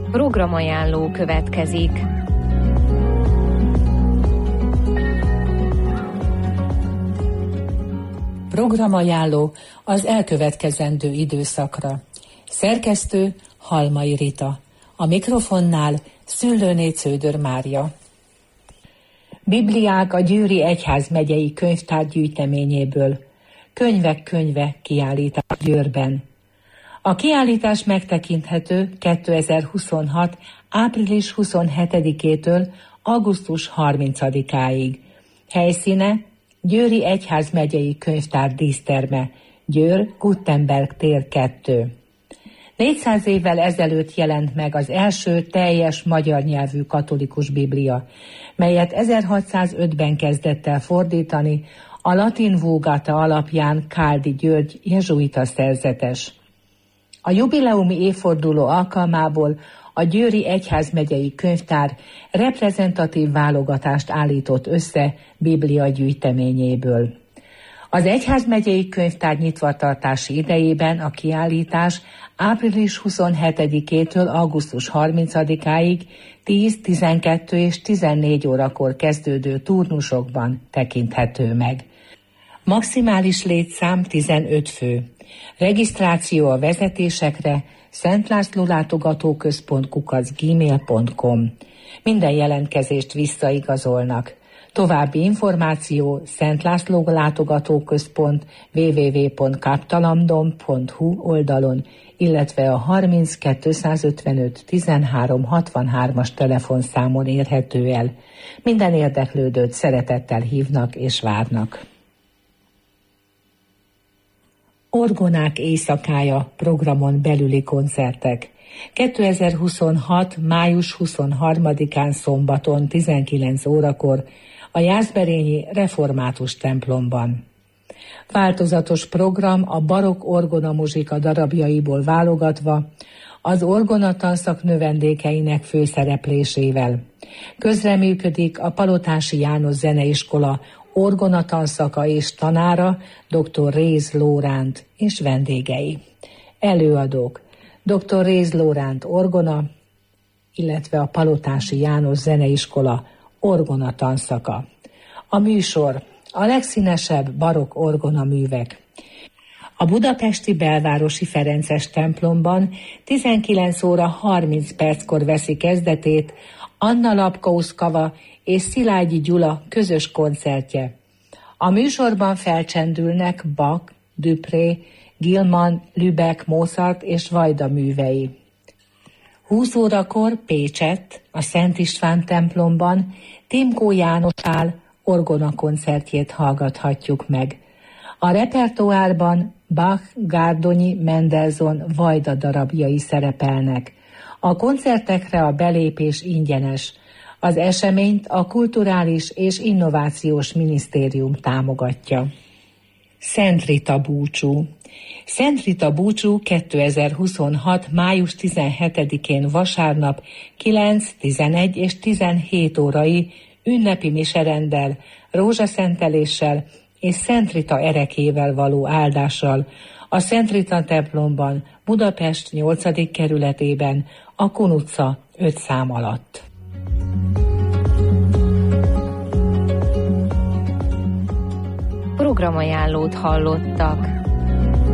Programajánló következik. Programajánló az elkövetkezendő időszakra. Szerkesztő Halmai Rita. A mikrofonnál Szüllőné Cződör Mária. Bibliák a Győri Egyházmegyei Könyvtár gyűjteményéből. Könyvek könyve kiállítás Győrben. A kiállítás megtekinthető 2026. április 27-től augusztus 30-áig. Helyszíne Győri Egyházmegyei Könyvtár díszterme, Győr, Gutenberg tér 2. 400 évvel ezelőtt jelent meg az első teljes magyar nyelvű katolikus biblia, melyet 1605-ben kezdett el fordítani a latin vulgata alapján Káldi György jezsuita szerzetes. A jubileumi évforduló alkalmából a Győri Egyházmegyei Könyvtár reprezentatív válogatást állított össze Biblia gyűjteményéből. Az Egyházmegyei Könyvtár nyitvatartási idejében a kiállítás április 27-től augusztus 30-áig 10, 12 és 14 órakor kezdődő turnusokban tekinthető meg. Maximális létszám 15 fő. Regisztráció a vezetésekre szentlászlólátogatóközpont@gmail.com. Minden jelentkezést visszaigazolnak. További információ Szent László Látogatóközpont www.kaptalamdom.hu oldalon, illetve a 30 255 13 63-as telefonszámon érhető el. Minden érdeklődőt szeretettel hívnak és várnak. Orgonák éjszakája programon belüli koncertek. 2026. május 23-án szombaton 19 órakor a Jászberényi Református templomban. Változatos program a barokk orgonamuzsika darabjaiból válogatva, az orgonatanszak növendékeinek főszereplésével. Közreműködik a Palotási János Zeneiskola orgonatanszaka és tanára, dr. Réz Lóránt és vendégei. Előadók: dr. Réz Lóránt orgona, illetve a Palotási János Zeneiskola orgonatanszaka. A műsor a legszínesebb barokk orgonaművek. A budapesti belvárosi ferences templomban 19 óra 30 perckor veszi kezdetét Anna Lapkauskava és Szilágyi Gyula közös koncertje. A műsorban felcsendülnek Bach, Dupré, Gilman, Lübeck, Mozart és Vajda művei. 20 órakor Pécsett, a Szent István templomban Timkó János Pál orgonakoncertjét hallgathatjuk meg. A repertoárban Bach, Gárdonyi, Mendelssohn, Vajda darabjai szerepelnek. A koncertekre a belépés ingyenes. Az eseményt a Kulturális és Innovációs Minisztérium támogatja. Szent Rita búcsú. Szent Rita búcsú 2026. május 17-én vasárnap 9, 11 és 17 órai ünnepi miserenddel, rózsaszenteléssel és Szent Rita erekével való áldással a Szent Rita templomban, Budapest 8. kerületében, a Kun utca 5 szám alatt. Programajánlót hallottak.